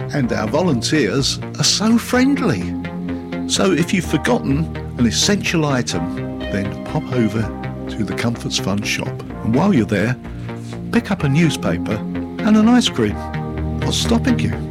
And our volunteers are so friendly. So if you've forgotten an essential item, then pop over to the Comforts Fund shop. And while you're there, pick up a newspaper and an ice cream. What's stopping you?